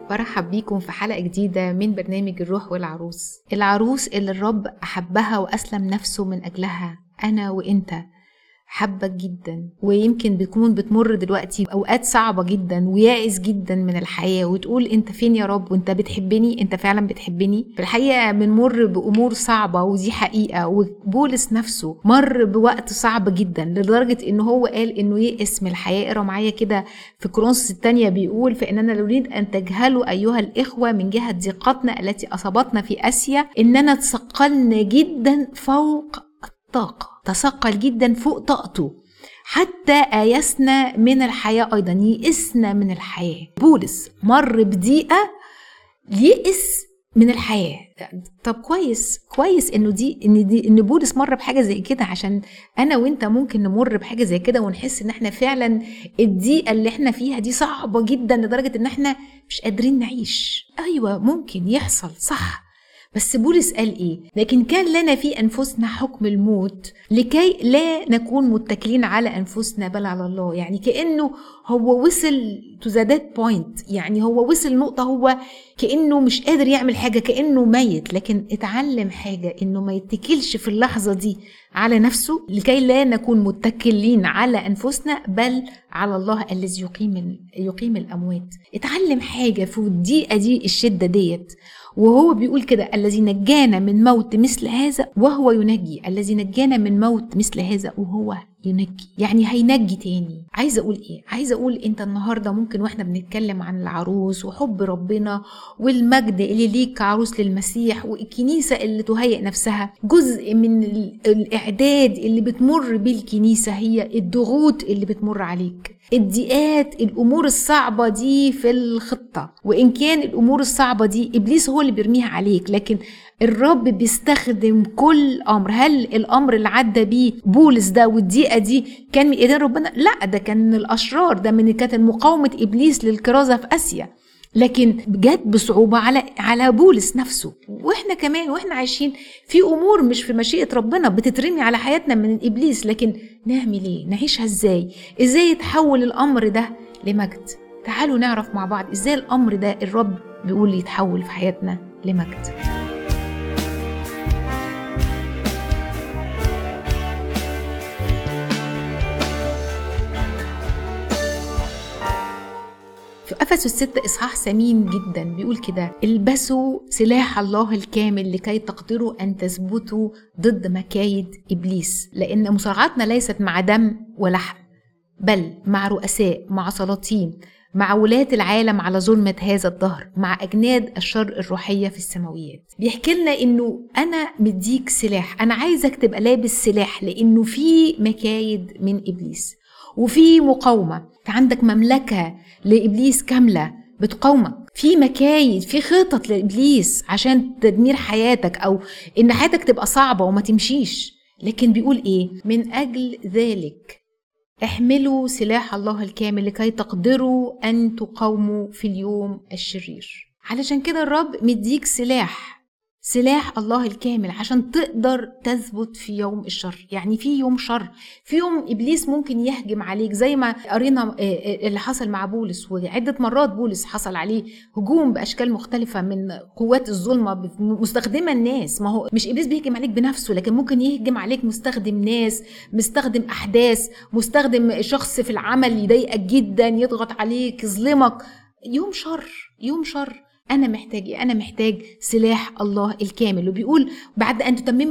برحب بيكم في حلقة جديدة من برنامج الروح والعروس. العروس اللي الرب أحبها وأسلم نفسه من أجلها، أنا وإنت حبك جدا، ويمكن بتكون بتمر دلوقتي أوقات صعبة جدا ويائس جدا من الحياة، وتقول أنت فين يا رب وأنت بتحبني؟ أنت فعلا بتحبني؟ في الحقيقة بنمر بأمور صعبة ودي حقيقة، وبولس نفسه مر بوقت صعب جدا لدرجة إنه هو قال إنه يئس من الحياة. اقرأ معايا كده في كورنثوس الثانية، بيقول فإننا نريد أن تجهلوا أيها الإخوة من جهة ضيقتنا التي أصابتنا في آسيا إننا تثقلنا جدا فوق الطاقة، تثقل جدا فوق طاقته، حتى آيسنا من الحياة. أيضا يئسنا من الحياة. بولس مر بضيقة، يئس من الحياة. طب كويس ان بولس مر بحاجة زي كده، عشان انا وانت ممكن نمر بحاجة زي كده ونحس ان احنا فعلا الضيقة اللي احنا فيها دي صعبة جدا لدرجة ان احنا مش قادرين نعيش. ايوه ممكن يحصل، صح. بس بولس قال ايه؟ لكن كان لنا في انفسنا حكم الموت لكي لا نكون متكلين على انفسنا بل على الله. يعني كأنه هو وصل to that point، يعني هو وصل نقطة هو كأنه مش قادر يعمل حاجة، كأنه ميت، لكن اتعلم حاجة انه ما يتكلش في اللحظة دي على نفسه لكي لا نكون متكلين على انفسنا بل على الله الذي يقيم الاموات. اتعلم حاجة في الدقيقة دي، الشدة ديت، وهو بيقول كده الذي نجانا من موت مثل هذا وهو ينجي. الذي نجانا من موت مثل هذا وهو ينجي، يعني هينجي تاني. عايزة اقول ايه؟ عايزة اقول انت النهاردة ممكن واحنا بنتكلم عن العروس وحب ربنا والمجد اللي ليك كعروس للمسيح والكنيسة اللي تهيئ نفسها، جزء من الاعداد اللي بتمر بالكنيسة هي الضغوط اللي بتمر عليك، الضيقات، الامور الصعبة دي في الخطة. وان كان الامور الصعبة دي ابليس هو اللي بيرميها عليك، لكن الرب بيستخدم كل امر. هل الامر اللي عدى بيه بولس ده والضيقة دي كان من ايدين ربنا؟ لا، ده كان من الاشرار، ده من كانت مقاومة ابليس للكرازة في اسيا، لكن جت بصعوبة على بولس نفسه. واحنا كمان واحنا عايشين في امور مش في مشيئة ربنا بتترمي على حياتنا من ابليس، لكن نعمل ايه؟ نعيشها ازاي يتحول الامر ده لمجد؟ تعالوا نعرف مع بعض ازاي الامر ده الرب بيقول يتحول في حياتنا لمجد. في أفسس 6 إصحاح ثمين جدا بيقول كده: البسوا سلاح الله الكامل لكي تقدروا أن تثبتوا ضد مكايد إبليس، لأن مصارعتنا ليست مع دم ولحم بل مع رؤساء، مع سلاطين، مع ولاة العالم على ظلمة هذا الدهر، مع أجناد الشر الروحية في السماويات. بيحكي لنا إنه أنا مديك سلاح، أنا عايزك تبقى لابس سلاح، لأنه في مكايد من إبليس وفي مقاومة. عندك مملكة لإبليس كاملة بتقاومك، في مكايد، في خطط لإبليس عشان تدمير حياتك أو إن حياتك تبقى صعبة وما تمشيش. لكن بيقول إيه؟ من أجل ذلك احملوا سلاح الله الكامل لكي تقدروا أن تقاوموا في اليوم الشرير. علشان كده الرب مديك سلاح الله الكامل عشان تقدر تثبت في يوم الشر. يعني في يوم شر، في يوم إبليس ممكن يهجم عليك، زي ما قرينا اللي حصل مع بولس، وعدة مرات بولس حصل عليه هجوم بأشكال مختلفة من قوات الظلمة مستخدمة الناس. ما هو مش إبليس بيهجم عليك بنفسه، لكن ممكن يهجم عليك مستخدم ناس، مستخدم أحداث، مستخدم شخص في العمل يضايقك جدا، يضغط عليك، يظلمك. يوم شر. أنا محتاج سلاح الله الكامل. وبيقول بعد أن تتمموا